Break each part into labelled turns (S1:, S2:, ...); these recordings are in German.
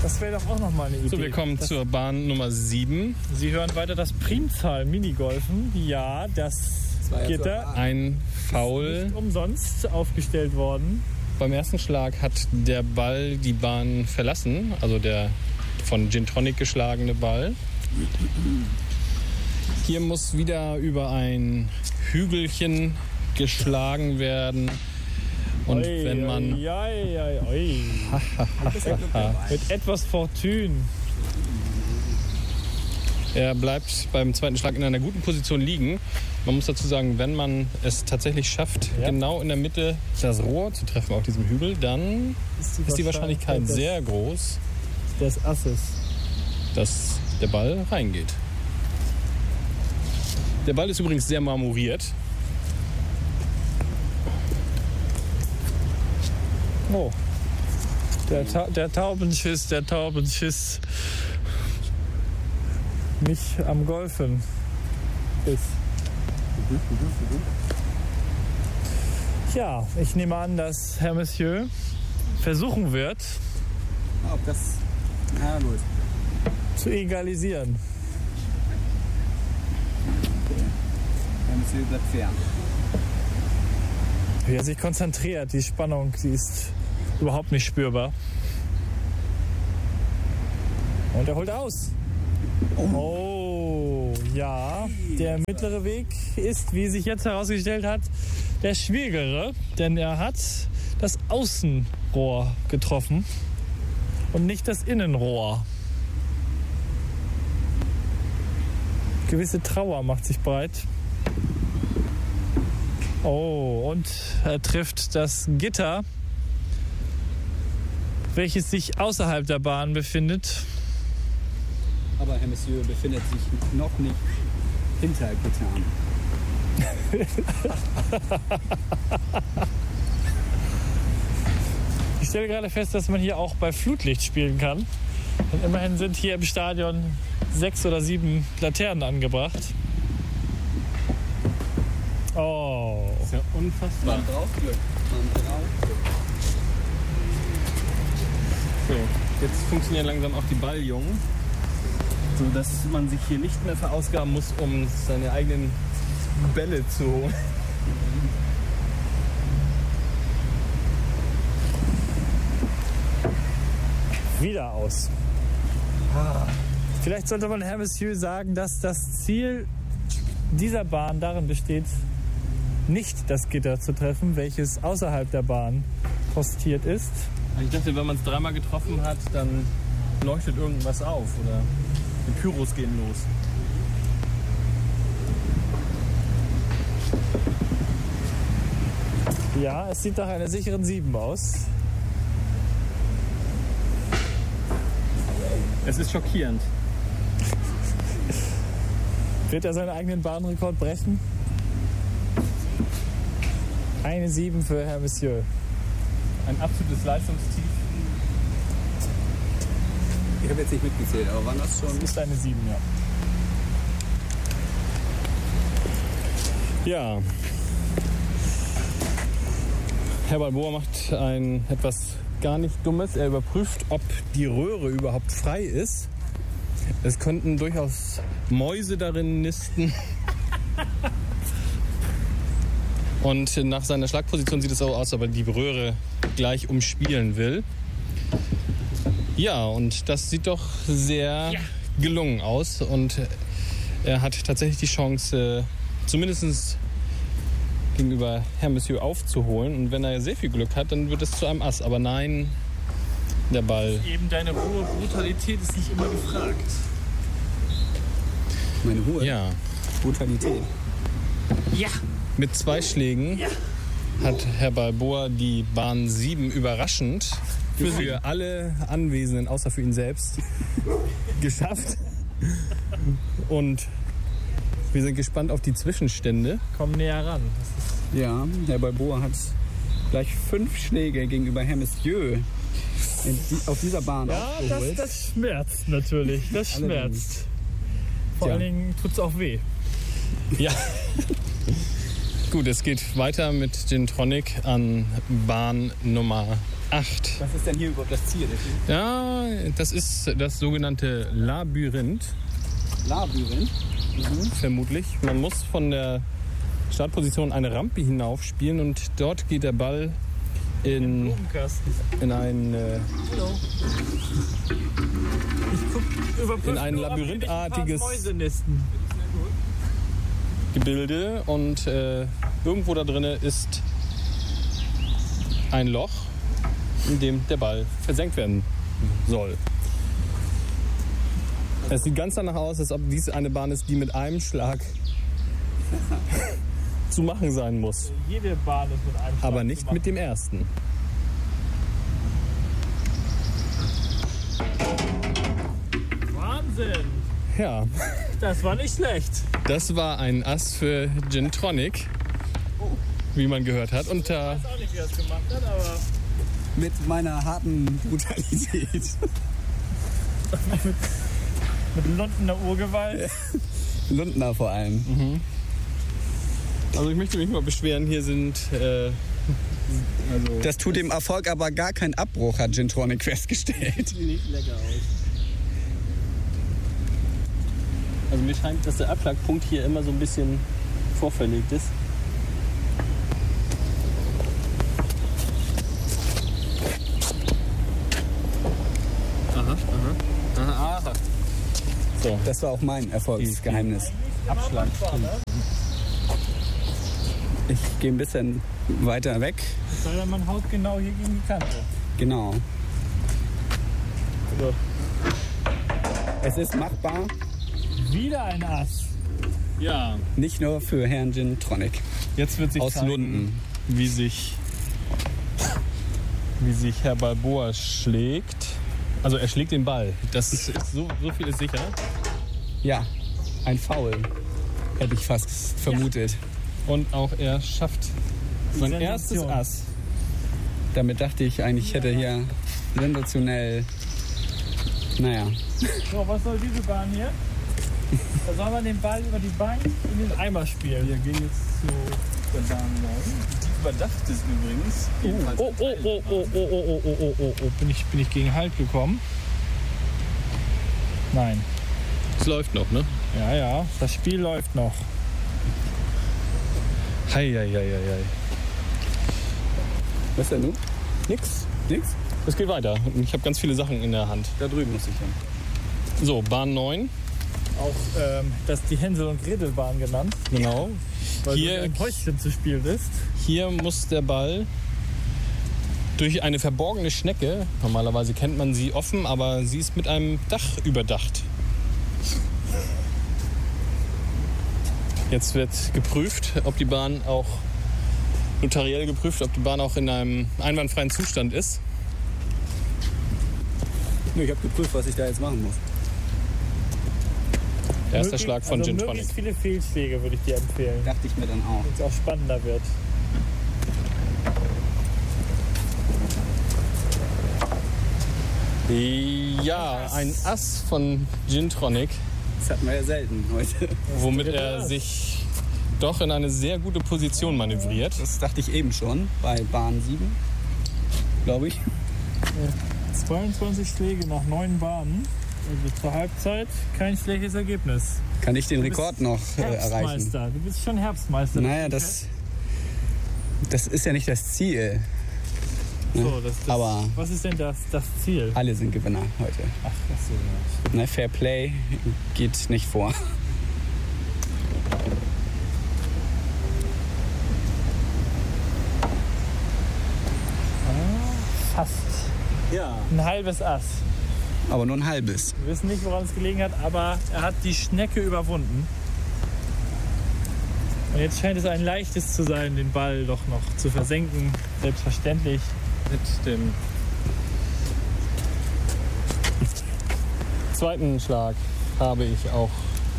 S1: Das wäre doch auch nochmal eine Idee.
S2: So, wir kommen zur Bahn Nummer 7.
S1: Sie hören weiter das Primzahl-Minigolfen. Ja, das Gitter
S2: Ein Foul.
S1: nicht umsonst aufgestellt worden.
S2: Beim ersten Schlag hat der Ball die Bahn verlassen, also der von Gin Tonic geschlagene Ball. Hier muss wieder über ein Hügelchen geschlagen werden. Und wenn man
S1: mit etwas Fortune.
S2: Er bleibt beim zweiten Schlag in einer guten Position liegen. Man muss dazu sagen, wenn man es tatsächlich schafft, genau in der Mitte das Rohr zu treffen auf diesem Hügel, dann ist die Wahrscheinlichkeit sehr groß,
S1: des Asses,
S2: dass der Ball reingeht. Der Ball ist übrigens sehr marmoriert.
S1: Oh, der Taubenschiss. Nicht am Golfen ist. Ja, ich nehme an, dass Herr Monsieur versuchen wird,
S3: Ob das... Na gut.
S1: zu egalisieren.
S3: Herr Monsieur bleibt fern.
S1: Wie er sich konzentriert, die Spannung, die ist überhaupt nicht spürbar. Und er holt aus. Oh, ja. Der mittlere Weg ist, wie sich jetzt herausgestellt hat, der schwierigere. Denn er hat das Außenrohr getroffen und nicht das Innenrohr. Gewisse Trauer macht sich breit. Oh, und er trifft das Gitter, welches sich außerhalb der Bahn befindet.
S3: Aber Herr Monsieur befindet sich noch nicht hinter Gittern.
S1: Ich stelle gerade fest, dass man hier auch bei Flutlicht spielen kann. Und immerhin sind hier im Stadion 6 oder 7 Laternen angebracht. Oh.
S2: Das ist ja unfassbar.
S3: Man braucht Glück.
S2: So, jetzt funktionieren langsam auch die Balljungen, sodass man sich hier nicht mehr verausgaben muss, um seine eigenen Bälle zu holen.
S1: Wieder aus. Vielleicht sollte man Herr Monsieur sagen, dass das Ziel dieser Bahn darin besteht, nicht das Gitter zu treffen, welches außerhalb der Bahn postiert ist.
S2: Ich dachte, wenn man es dreimal getroffen hat, dann leuchtet irgendwas auf oder die Pyros gehen los.
S1: Ja, es sieht nach einer sicheren 7 aus.
S2: Es ist schockierend.
S1: Wird er seinen eigenen Bahnrekord brechen? Eine 7 für Herr Monsieur.
S2: Ein absolutes Leistungstief.
S3: Ich habe jetzt nicht mitgezählt, aber waren das schon...
S1: Das ist eine 7, ja.
S2: Ja. Herr Balboa macht ein etwas gar nicht Dummes. Er überprüft, ob die Röhre überhaupt frei ist. Es könnten durchaus Mäuse darin nisten. Und nach seiner Schlagposition sieht es so aus, als ob er die Röhre gleich umspielen will. Ja, und das sieht doch sehr gelungen aus. Und er hat tatsächlich die Chance, zumindest gegenüber Herrn Monsieur aufzuholen. Und wenn er sehr viel Glück hat, dann wird es zu einem Ass. Aber nein, der Ball.
S1: Eben deine hohe Brutalität ist nicht immer gefragt.
S3: Meine hohe Brutalität.
S1: Ja.
S2: Mit 2 Schlägen hat Herr Balboa die Bahn 7 überraschend für alle Anwesenden, außer für ihn selbst, geschafft. Und wir sind gespannt auf die Zwischenstände.
S1: Komm näher ran.
S3: Ja, Herr Balboa hat gleich 5 Schläge gegenüber Herrn Monsieur auf dieser Bahn aufgeholt.
S1: Ja, das schmerzt natürlich. Das schmerzt. Vor allen Dingen tut es auch weh.
S2: Ja. Gut, es geht weiter mit Gin Tonic an Bahn Nummer 8.
S3: Was ist denn hier überhaupt das Ziel?
S2: Ja, das ist das sogenannte Labyrinth,
S3: Labyrinth?
S2: vermutlich. Man muss von der Startposition eine Rampe hinaufspielen und dort geht der Ball in
S1: Blumenkasten.
S2: ein
S1: Ich guck, überprüfe
S2: in ein
S1: nur, ob hier
S2: labyrinthartiges
S1: ein paar Mäuse nisten.
S2: Gebilde und irgendwo da drin ist ein Loch, in dem der Ball versenkt werden soll. Es sieht ganz danach aus, als ob dies eine Bahn ist, die mit einem Schlag zu machen sein muss.
S1: Jede Bahn ist mit einem Schlag
S2: Aber
S1: zu
S2: nicht
S1: machen.
S2: mit dem ersten.
S1: Wahnsinn!
S2: Ja,
S1: Das war nicht schlecht.
S2: das war ein Ass für Gin Tonic, wie man gehört hat. Und
S1: Ich weiß auch nicht, wie er es gemacht hat, aber
S3: Mit meiner harten Brutalität.
S1: mit Lundener Urgewalt.
S3: Lundner vor allem.
S2: also ich möchte mich mal beschweren, hier sind
S3: Das tut dem Erfolg aber gar keinen Abbruch, hat Gin Tonic festgestellt.
S1: Sieht lecker aus.
S2: Also mir scheint, dass der Abschlagpunkt hier immer so ein bisschen vorverlegt ist. Aha. So,
S3: Das war auch mein Erfolgsgeheimnis.
S2: Abschlag.
S3: Ich gehe ein bisschen weiter weg.
S1: Es sei denn, man haut genau hier gegen die Kante.
S3: Genau.
S1: So.
S3: Es ist machbar,
S1: Wieder ein Ass.
S2: Ja,
S3: nicht nur für Herrn Gin Tonic.
S2: jetzt wird sich
S3: Aus
S2: zeigen,
S3: Lunden.
S2: wie sich Herr Balboa schlägt. Also er schlägt den Ball. Das ist so viel ist sicher.
S3: Ja, ein Foul. Hätte ich fast vermutet.
S2: Und auch er schafft sein
S1: Sensation.
S2: erstes Ass.
S3: Damit dachte ich eigentlich, ich hätte hier sensationell. Naja,
S1: So, was soll diese Bahn hier? Da soll man den Ball über die Bank in den Eimer spielen.
S2: Wir gehen jetzt zu der Bahn 9. Die überdacht ist übrigens.
S1: Oh. Bin ich gegen Halt gekommen? Nein.
S2: Es läuft noch, ne?
S1: Ja, das Spiel läuft noch.
S2: Hei.
S3: was ist denn nun?
S2: Nix.
S3: Nix?
S2: Es geht weiter. Ich habe ganz viele Sachen in der Hand.
S3: Da drüben muss ich hin.
S2: So, Bahn 9.
S1: Auch das die Hänsel- und Gretelbahn genannt,
S2: Genau.
S1: weil
S2: Hier-
S1: ein Häuschen zu spielen ist.
S2: Hier muss der Ball durch eine verborgene Schnecke, normalerweise kennt man sie offen, aber sie ist mit einem Dach überdacht. Jetzt wird geprüft, ob die Bahn auch, notariell geprüft, ob die Bahn auch in einem einwandfreien Zustand ist.
S3: Nö, ich habe geprüft, was ich da jetzt machen muss.
S2: Erster Schlag von Gin Tonic.
S1: Möglichst viele Fehlschläge würde ich dir empfehlen,
S3: Dachte ich mir dann auch.
S1: damit es auch spannender wird.
S2: Ja, ein Ass von Gin Tonic,
S3: Das hatten wir ja selten heute.
S2: womit er sich doch in eine sehr gute Position manövriert.
S3: Das dachte ich eben schon bei Bahn 7, glaube ich.
S1: 22 Schläge nach 9 Bahnen. Also zur Halbzeit kein schlechtes Ergebnis.
S3: Kann ich den
S1: Du bist
S3: Rekord noch erreichen?
S1: Herbstmeister. Du bist schon Herbstmeister.
S3: Naja, das ist ja nicht das Ziel.
S1: So,
S3: Aber-
S1: was ist denn das Ziel?
S3: Alle sind Gewinner heute.
S1: Ach, so, ja.
S3: Ne, Fair Play geht nicht vor.
S1: Fast.
S2: Ja.
S1: Ein halbes Ass.
S3: Aber nur ein halbes.
S1: Wir wissen nicht, woran es gelegen hat, aber er hat die Schnecke überwunden. Und jetzt scheint es ein leichtes zu sein, den Ball doch noch zu versenken. Selbstverständlich.
S2: Mit dem zweiten Schlag habe ich auch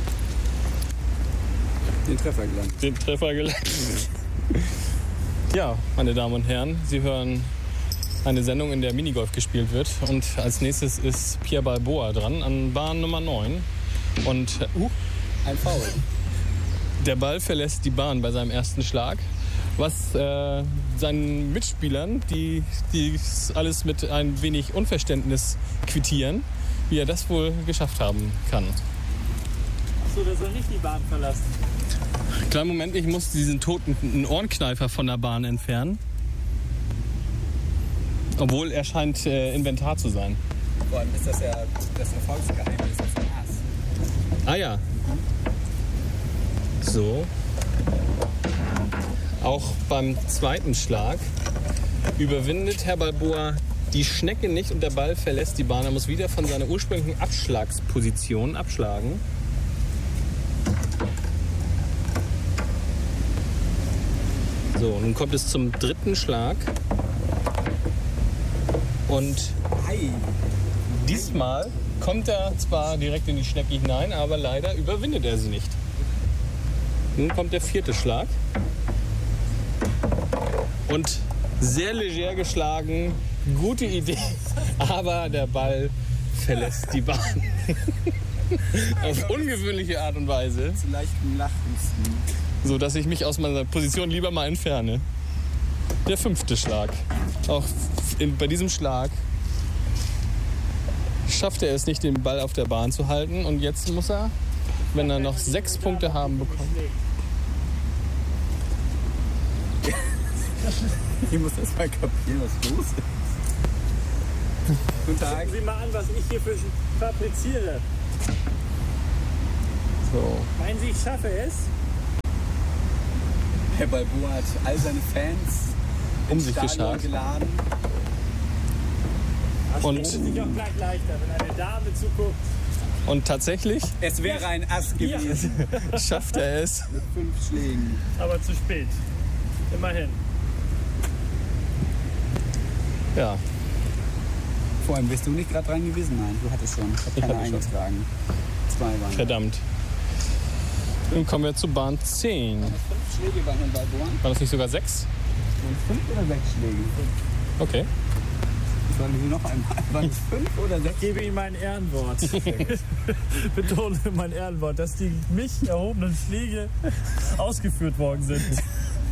S3: Den Treffer gelangt.
S2: den Treffer gelangt. Ja, meine Damen und Herren, Sie hören eine Sendung, in der Minigolf gespielt wird. Und als nächstes ist Pierre Balboa dran an Bahn Nummer 9. Und
S3: Ein Foul.
S2: der Ball verlässt die Bahn bei seinem ersten Schlag. was seinen Mitspielern, die alles mit ein wenig Unverständnis quittieren, wie er das wohl geschafft haben kann.
S1: Achso, der soll nicht die Bahn verlassen.
S2: Kleinen Moment, ich muss diesen toten Ohrenkneifer von der Bahn entfernen. Obwohl er scheint Inventar zu sein.
S3: Vor allem ist das ja das Erfolgsgeheimnis des Aas.
S2: Ah ja. So. Auch beim zweiten Schlag überwindet Herr Balboa die Schnecke nicht und der Ball verlässt die Bahn. Er muss wieder von seiner ursprünglichen Abschlagsposition abschlagen. So, nun kommt es zum dritten Schlag. Und diesmal kommt er zwar direkt in die Schnecke hinein, aber leider überwindet er sie nicht. Nun kommt der vierte Schlag. Und sehr leger geschlagen, gute Idee, aber der Ball verlässt die Bahn. Auf ungewöhnliche Art und Weise.
S3: Zu leichtem Lachhusten.
S2: So dass ich mich aus meiner Position lieber mal entferne. Der fünfte Schlag. Auch bei diesem Schlag schafft er es nicht, den Ball auf der Bahn zu halten. Und jetzt muss er, wenn er noch 6 Punkte haben bekommt.
S3: Ich muss erst mal kapieren, was los ist. Guten Tag.
S1: Gucken Sie mal an, was ich hier fabriziere.
S2: So.
S1: Meinen Sie, ich schaffe es?
S3: Herr Balboa hat all seine Fans
S2: Um sich
S3: Stadion
S2: geschart.
S3: geladen.
S2: Und-
S1: Das ist sich auch gleich leichter, wenn eine Dame zuguckt.
S2: Und tatsächlich
S3: Es wäre ein Ass gewesen
S2: schafft er es.
S3: mit 5 Schlägen.
S1: Aber zu spät. Immerhin.
S2: Ja,
S3: Vor allem bist du nicht gerade dran gewesen? Nein, du hattest schon. Ich habe keine
S2: hatte schon.
S3: eingetragen. 2 waren.
S2: verdammt. Nun kommen wir zu Bahn 10.
S3: 5 Schläge bei Herrn Balboa.
S2: War das nicht sogar 6?
S3: 5 oder 6 Schläge?
S2: Okay.
S3: Ich frage Sie noch einmal. Waren es 5 oder 6?
S1: Ich gebe Ihnen mein Ehrenwort. Betone mein Ehrenwort, dass die mich erhobenen Schläge ausgeführt worden sind.